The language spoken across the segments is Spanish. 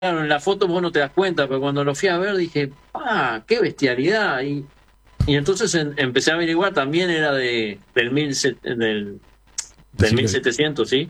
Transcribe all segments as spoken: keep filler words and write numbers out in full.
Claro, en la foto vos no te das cuenta, pero cuando lo fui a ver dije, ¡ah, qué bestialidad! Y, y entonces en- empecé a averiguar, también era de del, mil, set- del, del Decilo. mil setecientos, ¿sí?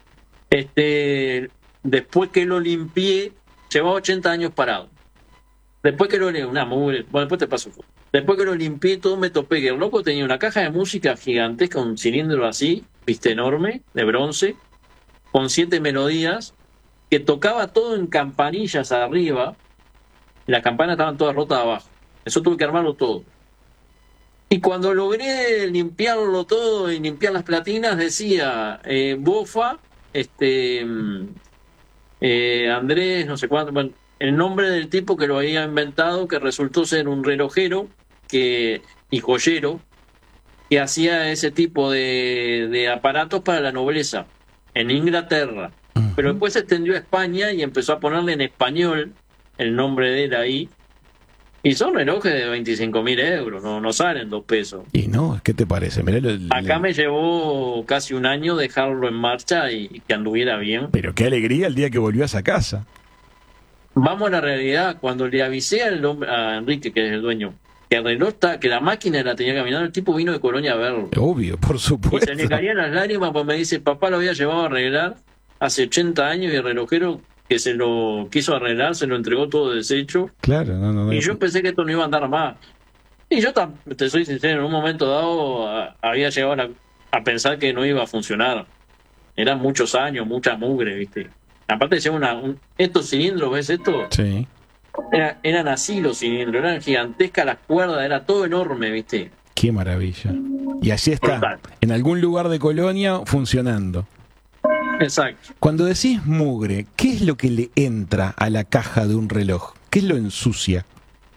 Este, después que lo limpié, llevaba ochenta años parado. Después que lo limpié, una mugre, bueno, después te paso foto. Después que lo limpié, todo me topé que el loco tenía una caja de música gigantesca, un cilindro así, viste, enorme, de bronce, con siete melodías, que tocaba todo en campanillas arriba, y las campanas estaban todas rotas abajo. Eso tuve que armarlo todo. Y cuando logré limpiarlo todo y limpiar las platinas, decía eh, Bofa, este, mm, eh, Andrés, no sé cuánto, bueno, el nombre del tipo que lo había inventado, que resultó ser un relojero que, y joyero, que hacía ese tipo de, de aparatos para la nobleza en Inglaterra. Pero Ujú. después se extendió a España y empezó a ponerle en español el nombre de él ahí. Y son relojes de veinticinco mil euros, no, no salen dos pesos. Y no, ¿qué te parece? Mirá lo- Acá le- me llevó casi un año dejarlo en marcha y, y que anduviera bien. Pero qué alegría el día que volvió a esa casa. Vamos a la realidad. Cuando le avisé al hombre, a Enrique, que es el dueño, que el reloj está, que la máquina la tenía caminando, el tipo vino de Colonia a verlo. Obvio, por Y se le supuesto. caían las lágrimas, pues me dice, papá lo había llevado a arreglar hace ochenta años y el relojero que se lo quiso arreglar se lo entregó todo deshecho. Claro, no, no, Y no. yo pensé que esto no iba a andar más. Y yo, tam- te soy sincero, en un momento dado a- había llegado a, a pensar que no iba a funcionar. Eran muchos años, mucha mugre, ¿viste? Aparte lleva una, un- estos cilindros, ¿ves esto? Sí. Era- eran así los cilindros, eran gigantescas las cuerdas, era todo enorme, ¿viste? Qué maravilla. Y así está, Brutal. en algún lugar de Colonia funcionando. Exacto. Cuando decís mugre, ¿qué es lo que le entra a la caja de un reloj? ¿Qué lo ensucia?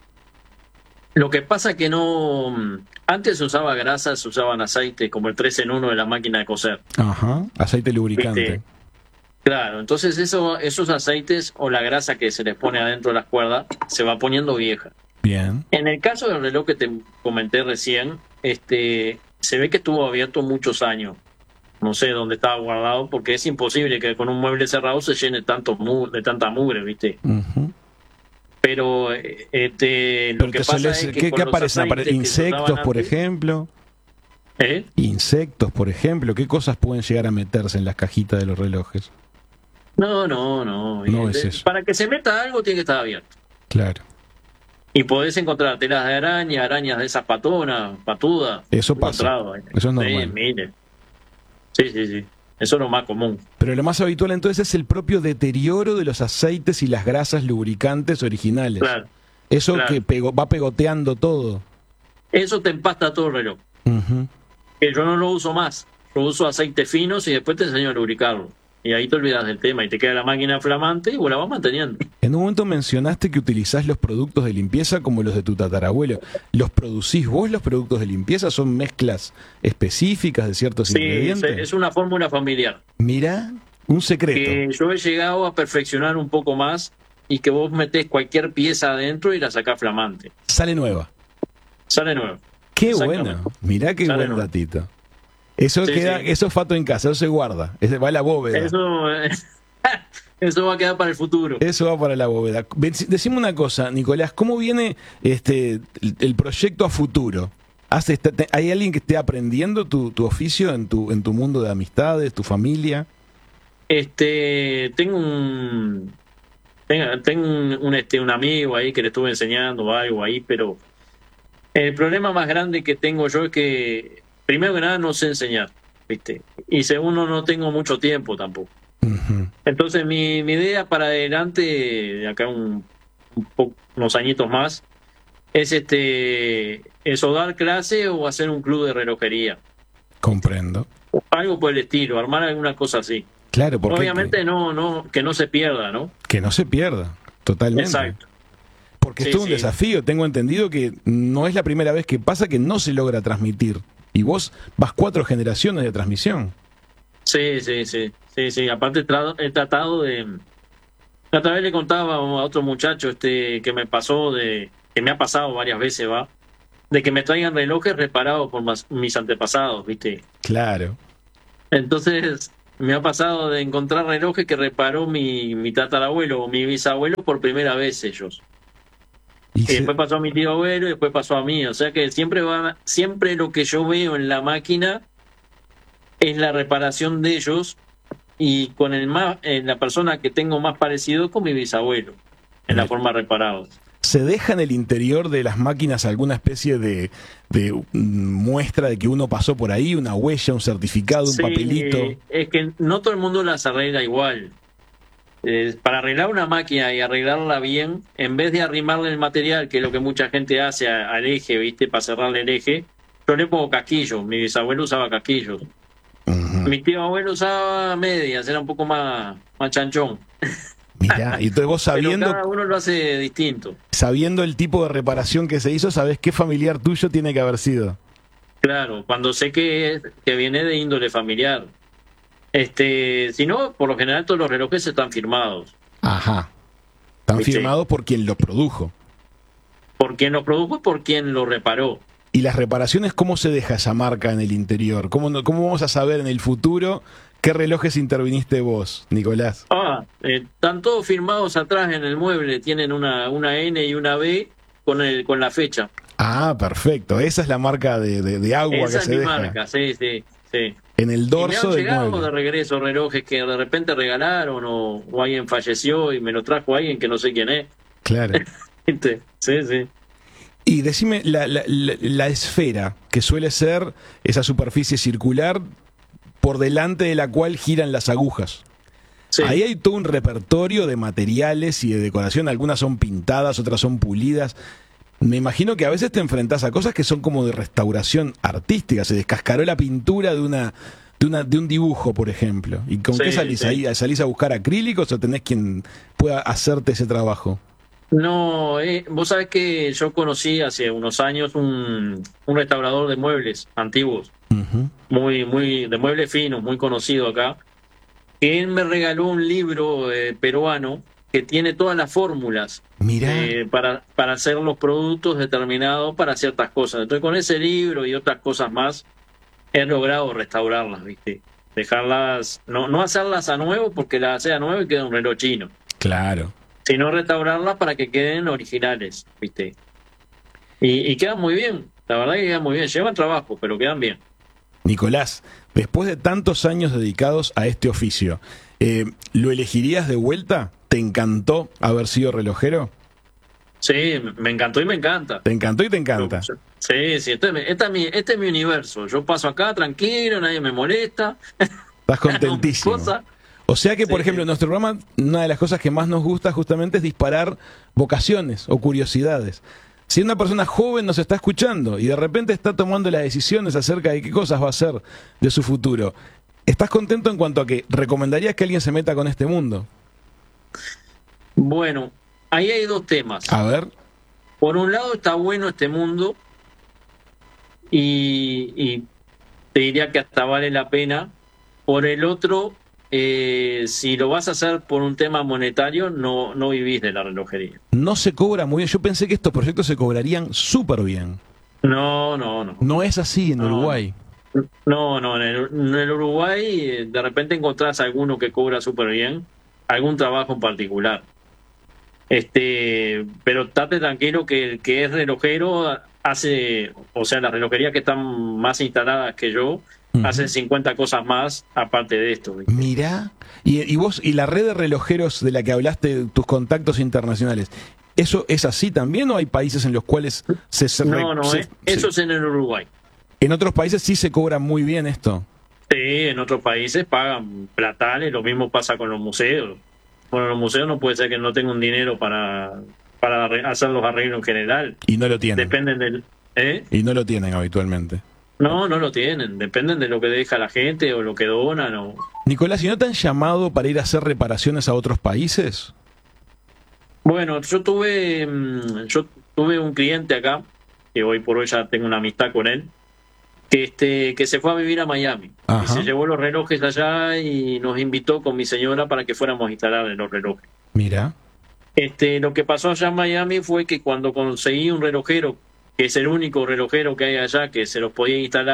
Lo que pasa que no... Antes se usaba grasa, se usaban aceite, como el tres en uno de la máquina de coser. Ajá, aceite lubricante. ¿Viste? Claro, entonces eso, esos aceites o la grasa que se les pone adentro de las cuerdas se va poniendo vieja. Bien. En el caso del reloj que te comenté recién, este, se ve que estuvo abierto muchos años. No sé dónde estaba guardado, porque es imposible que con un mueble cerrado se llene tanto mu- de tanta mugre, ¿viste? Ujú. Pero eh, este, lo Pero que te pasa solés- es que ¿qué, con qué los aparecen? Apare- aceites que se Insectos, usaban por antes- ejemplo. ¿Eh? Insectos, por ejemplo. ¿Qué cosas pueden llegar a meterse en las cajitas de los relojes? No, no, no. No Eh, es de- eso. Para que se meta algo tiene que estar abierto. Claro. Y podés encontrar telas de araña, arañas de esas patonas, patudas. Eso pasa. Encontrado, eh. Eso es Sí, normal. mire. Sí, sí, sí. Eso es lo más común. Pero lo más habitual entonces es el propio deterioro de los aceites y las grasas lubricantes originales. Claro. Eso claro. que pego- va pegoteando todo. Eso te empasta todo el reloj. Ujú. Que yo no lo uso más. Yo uso aceites finos y después te enseño a lubricarlo. Y ahí te olvidas del tema y te queda la máquina flamante y vos la vas manteniendo. En un momento mencionaste que utilizás los productos de limpieza como los de tu tatarabuelo. ¿Los producís vos los productos de limpieza? ¿Son mezclas específicas de ciertos Sí, ingredientes? es una fórmula familiar. Mira, un secreto. Que yo he llegado a perfeccionar un poco más y que vos metés cualquier pieza adentro y la sacás flamante. Sale nueva. Sale nuevo. Qué Exactamente. bueno. Mirá qué Sale buen nuevo. datito. Eso Sí, queda, sí. eso es fato en casa, eso se guarda. Ese va a la bóveda. Eso... Eso, eso va a quedar para el futuro. va para la bóveda. Ven, decime una cosa, Nicolás, ¿cómo viene este el, el proyecto a futuro? ¿Has esta- te- ¿Hay alguien que esté aprendiendo tu, tu oficio en tu, en tu mundo de amistades, tu familia? Este, tengo un tengo, tengo un, un, este, un amigo ahí que le estuve enseñando algo ahí, pero el problema más grande que tengo yo es que primero que nada no sé enseñar, ¿viste? Y segundo no tengo mucho tiempo tampoco. Ujú. Entonces mi, mi idea para adelante, de acá un, un po- unos añitos más, es este es o dar clase o hacer un club de relojería. Comprendo. Algo por el estilo, armar alguna cosa así. Claro, porque Obviamente no, no, que no se pierda, ¿no? que no se pierda, totalmente. Exacto. Porque Sí, es todo un sí. desafío. Tengo entendido que no es la primera vez que pasa que no se logra transmitir. Y vos vas cuatro generaciones de transmisión. Sí, sí, sí, sí, sí. Aparte tra- he tratado de... La otra vez le contaba a otro muchacho este que me pasó de... que me ha pasado varias veces, va, de que me traigan relojes reparados por mas- mis antepasados, ¿viste? Claro. Entonces me ha pasado de encontrar relojes que reparó mi, mi tatarabuelo o mi bisabuelo por primera vez ellos. Y Y se- después pasó a mi tío abuelo y después pasó a mí. O sea que siempre va, siempre lo que yo veo en la máquina es la reparación de ellos y con el más, eh, la persona que tengo más parecido con mi bisabuelo en la Bien. forma reparados. ¿Se deja en el interior de las máquinas alguna especie de, de mm, muestra de que uno pasó por ahí, una huella, un certificado, un Sí, papelito? eh, es que no todo el mundo las arregla igual. Eh, para arreglar una máquina y arreglarla bien, en vez de arrimarle el material, que es lo que mucha gente hace a- al eje, ¿viste? Para cerrarle el eje, yo le pongo casquillos. Mi bisabuelo usaba casquillos. Ujú. Mi tío abuelo usaba medias, era un poco más, más chanchón. Mirá, y entonces vos Pero sabiendo, cada uno lo hace distinto. sabiendo el tipo de reparación que se hizo, sabés qué familiar tuyo tiene que haber sido. Claro, cuando sé que, es- que viene de índole familiar. Este, si no, por lo general todos los relojes están firmados. Ajá. Están ¿Viste? firmados por quien lo produjo. Por quien lo produjo y por quien lo reparó. ¿Y las reparaciones cómo se deja esa marca en el interior? ¿Cómo, no- cómo vamos a saber en el futuro qué relojes interviniste vos, Nicolás? Ah, eh, están todos firmados atrás en el mueble, tienen una, una N y una B con el con la fecha. Ah, perfecto. Esa es la marca de, de- de agua Esa que es se mi deja marca, sí, sí, sí. en el Y me dorso han del llegado de mueble. regreso relojes que de repente regalaron o, o alguien falleció y me lo trajo alguien que no sé quién es. Claro. ¿Viste? Sí, sí. Y decime, la, la- la- la esfera, que suele ser esa superficie circular por delante de la cual giran las agujas. Sí. Ahí hay todo un repertorio de materiales y de decoración. Algunas son pintadas, otras son pulidas. Me imagino que a veces te enfrentás a cosas que son como de restauración artística. Se descascaró la pintura de una de una de un dibujo, por ejemplo. ¿Y con Sí, qué salís sí. ahí? ¿Salís a buscar acrílicos o tenés quien pueda hacerte ese trabajo? No, eh, vos sabés que yo conocí hace unos años un, un restaurador de muebles antiguos, Ujú. muy, muy, de muebles finos, muy conocido acá, que él me regaló un libro eh, peruano que tiene todas las fórmulas Mirá. eh, para, para hacer los productos determinados para ciertas cosas. Entonces, con ese libro y otras cosas más, he logrado restaurarlas, ¿viste? Dejarlas, no, no hacerlas a nuevo porque las hace a nuevo y queda un reloj chino, Claro. sino restaurarlas para que queden originales, ¿viste? Y, y quedan muy bien, la verdad que quedan muy bien. Llevan trabajo, pero quedan bien. Nicolás, después de tantos años dedicados a este oficio, eh, ¿lo elegirías de vuelta? ¿Te encantó haber sido relojero? Sí, me encantó y me encanta. ¿Te encantó y te encanta? Sí, sí, este, es mi- esta es mi, este es mi universo. Yo paso acá tranquilo, nadie me molesta. Estás contentísimo. Cosa. O sea que, por Sí. ejemplo, en nuestro programa, una de las cosas que más nos gusta justamente es disparar vocaciones o curiosidades. Si una persona joven nos está escuchando y de repente está tomando las decisiones acerca de qué cosas va a hacer de su futuro, ¿estás contento en cuanto a que recomendarías que alguien se meta con este mundo? Bueno, ahí hay dos temas. A ver, Por un lado está bueno este mundo y, y te diría que hasta vale la pena. Por el otro, eh, si lo vas a hacer por un tema monetario, no, no vivís de la relojería. no se cobra muy bien. Yo pensé que estos proyectos se cobrarían súper bien. No, no, no. No es así en No. Uruguay. No, no, en el, en el Uruguay eh, de repente encontrás alguno que cobra súper bien, algún trabajo en particular. Este, pero estate tranquilo que el que es relojero hace, o sea, las relojerías que están más instaladas que yo, Ujú. hacen cincuenta cosas más aparte de esto. ¿viste? Mirá, y, y vos, y la red de relojeros de la que hablaste, tus contactos internacionales, ¿eso es así también o hay países en los cuales se... se No, no, se- eh, eso se- es en el Uruguay. En otros países sí se cobra muy bien esto. Sí, en otros países pagan platales, lo mismo pasa con los museos. Bueno, los museos no puede ser que no tengan dinero para, para arre- hacer los arreglos en general. Y no lo tienen. Dependen del... ¿eh? Y no lo tienen habitualmente. No, no lo tienen. Dependen de lo que deja la gente o lo que donan. O... Nicolás, ¿y no te han llamado para ir a hacer reparaciones a otros países? Bueno, yo tuve, mm, yo tuve un cliente acá, que hoy por hoy ya tengo una amistad con él, que este que se fue a vivir a Miami. Ajá. Y se llevó los relojes allá y nos invitó con mi señora para que fuéramos a instalar los relojes. Mira. Este, lo que pasó allá en Miami fue que cuando conseguí un relojero, que es el único relojero que hay allá que se los podía instalar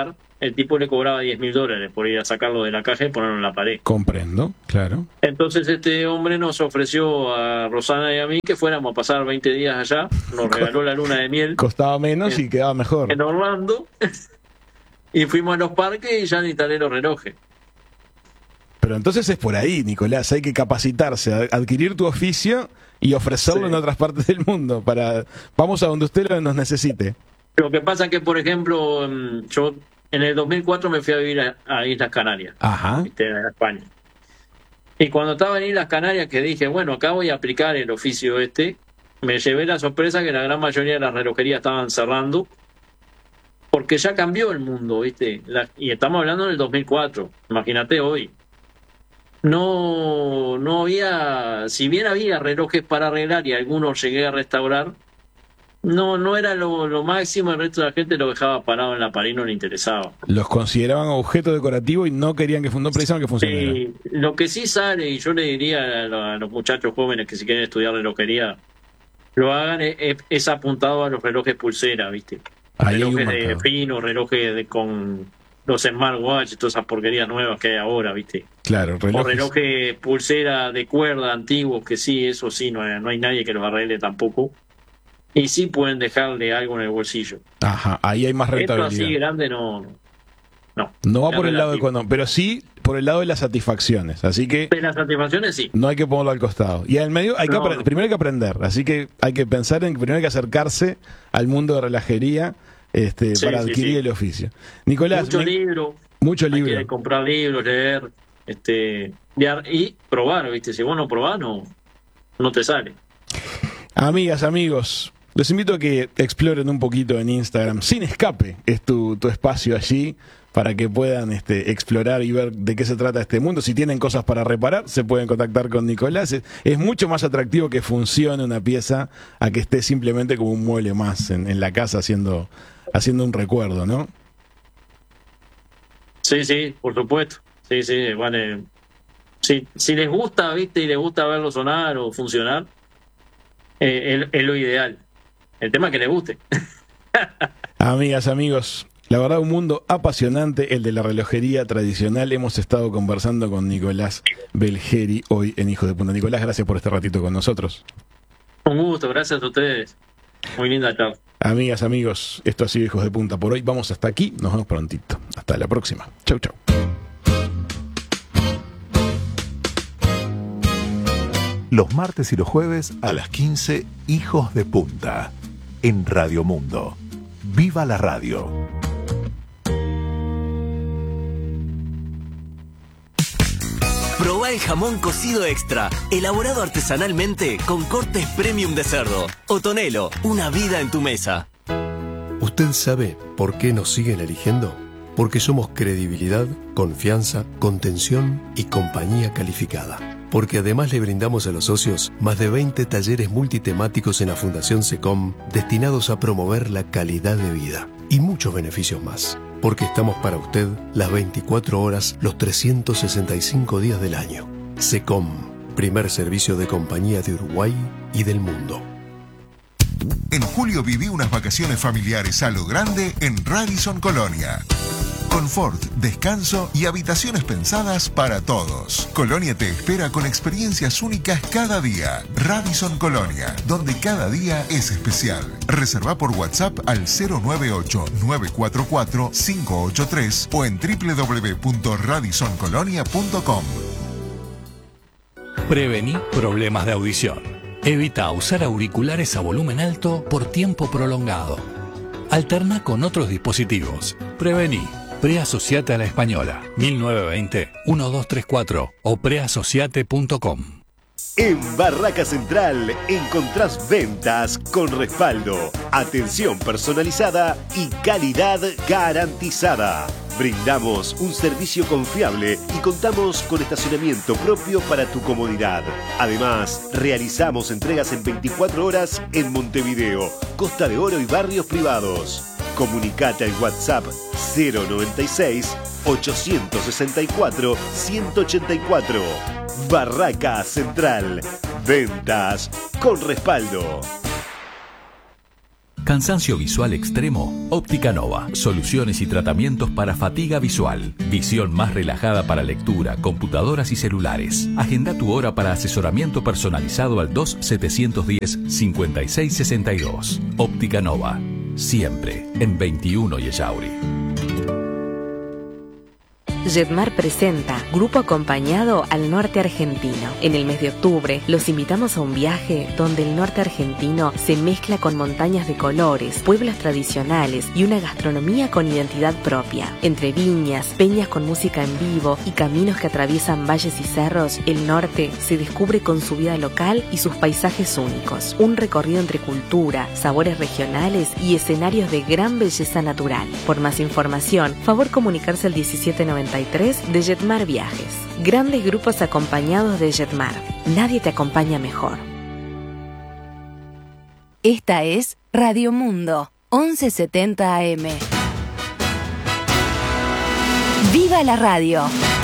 el tipo le cobraba diez mil dólares por ir a sacarlo de la caja y ponerlo en la pared. Comprendo, claro. Entonces este hombre nos ofreció a Rosana y a mí que fuéramos a pasar veinte días allá, nos regaló la luna de miel. Costaba menos en, y quedaba mejor. En Orlando, y fuimos a los parques y ya instalé los relojes. Pero entonces es por ahí, Nicolás, hay que capacitarse, adquirir tu oficio y ofrecerlo sí. en otras partes del mundo. Para vamos a donde usted nos necesite. Lo que pasa es que, por ejemplo, yo en el dos mil cuatro me fui a vivir a, a Islas Canarias, Ajá. a España. Y cuando estaba en Islas Canarias, que dije, bueno, acá voy a aplicar el oficio este, me llevé la sorpresa que la gran mayoría de las relojerías estaban cerrando, porque ya cambió el mundo, ¿viste? La, y estamos hablando del dos mil cuatro, imagínate hoy. No, no había, si bien había relojes para arreglar y algunos llegué a restaurar, no, no era lo, lo máximo, el resto de la gente lo dejaba parado en la pared y no le interesaba. Los consideraban objeto decorativo y no querían que, no precisaban que funcionara. Sí, lo que sí sale, y yo le diría a, lo, a los muchachos jóvenes que si quieren estudiar relojería, lo hagan, es, es apuntado a los relojes pulsera, ¿viste? Ahí relojes de fino, relojes de, con los smartwatch, todas esas porquerías nuevas que hay ahora, ¿viste? Claro, relojes. O relojes pulsera de cuerda antiguos, que sí, eso sí, no hay, no hay nadie que los arregle tampoco. Y sí pueden dejarle algo en el bolsillo. Ajá, ahí hay más rentabilidad. Esto así grande no... No, no va por el lado económico, pero sí por el lado de las satisfacciones. Así que... De las satisfacciones sí. No hay que ponerlo al costado. Y en el medio hay que no, no. primero hay que aprender. Así que hay que pensar en que primero hay que acercarse al mundo de relojería este, sí, para sí, adquirir sí. el oficio. Nicolás... Mucho me... libro. Mucho libro. Hay que comprar libros, leer, este, y probar, ¿viste? Si vos no probás, no, no te sale. Amigas, amigos, los invito a que exploren un poquito en Instagram. Sin Escape es tu, tu espacio allí para que puedan este, explorar y ver de qué se trata este mundo. Si tienen cosas para reparar, se pueden contactar con Nicolás. Es, es mucho más atractivo que funcione una pieza a que esté simplemente como un mueble más en, en la casa haciendo, haciendo un recuerdo, ¿no? Sí, sí, por supuesto. Sí, sí, vale. Si, si les gusta, ¿viste? Y les gusta verlo sonar o funcionar, eh, es, es lo ideal. El tema es que les guste. Amigas, amigos, la verdad un mundo apasionante, el de la relojería tradicional. Hemos estado conversando con Nicolás Belgeri hoy en Hijos de Punta. Nicolás, gracias por este ratito con nosotros. Un gusto, gracias a ustedes. Muy linda charla. Amigas, amigos, esto ha sido Hijos de Punta por hoy. Vamos hasta aquí, nos vemos prontito. Hasta la próxima. Chau, chau. Los martes y los jueves a las quince, Hijos de Punta, en Radio Mundo. ¡Viva la radio! Probá el jamón cocido extra, elaborado artesanalmente con cortes premium de cerdo. Otonelo, una vida en tu mesa. ¿Usted sabe por qué nos siguen eligiendo? Porque somos credibilidad, confianza, contención y compañía calificada. Porque además le brindamos a los socios más de veinte talleres multitemáticos en la Fundación SECOM destinados a promover la calidad de vida y muchos beneficios más. Porque estamos para usted las veinticuatro horas, los trescientos sesenta y cinco días del año. SECOM, primer servicio de compañía de Uruguay y del mundo. En julio viví unas vacaciones familiares a lo grande en Radisson Colonia. Confort, descanso y habitaciones pensadas para todos. Colonia te espera con experiencias únicas cada día. Radisson Colonia, donde cada día es especial. Reserva por WhatsApp al cero nueve ocho, nueve cuatro cuatro, cinco ocho tres o en doble u doble u doble u punto radisson colonia punto com. Prevení problemas de audición. Evita usar auriculares a volumen alto por tiempo prolongado. Alterna con otros dispositivos. Prevení. Preasociate a la Española, mil novecientos veinte, doce treinta y cuatro o preasociate punto com. En Barraca Central encontrás ventas con respaldo, atención personalizada y calidad garantizada. Brindamos un servicio confiable y contamos con estacionamiento propio para tu comodidad. Además, realizamos entregas en veinticuatro horas en Montevideo, Costa de Oro y barrios privados. Comunicate al WhatsApp cero noventa y seis, ochocientos sesenta y cuatro, ciento ochenta y cuatro. Barraca Central. Ventas con respaldo. Cansancio visual extremo, Óptica Nova. Soluciones y tratamientos para fatiga visual. Visión más relajada para lectura, computadoras y celulares. Agenda tu hora para asesoramiento personalizado al dos setecientos diez cincuenta y seis sesenta y dos. Óptica Nova. Siempre en veintiuno y Ellauri. Jetmar presenta Grupo Acompañado al Norte Argentino. En el mes de octubre los invitamos a un viaje donde el norte argentino se mezcla con montañas de colores, pueblos tradicionales y una gastronomía con identidad propia. Entre viñas, peñas con música en vivo y caminos que atraviesan valles y cerros, el norte se descubre con su vida local y sus paisajes únicos. Un recorrido entre cultura, sabores regionales y escenarios de gran belleza natural. Por más información, favor comunicarse al diecisiete noventa y tres de Jetmar Viajes. Grandes grupos acompañados de Jetmar. Nadie te acompaña mejor. Esta es Radio Mundo, once setenta A M. ¡Viva la radio!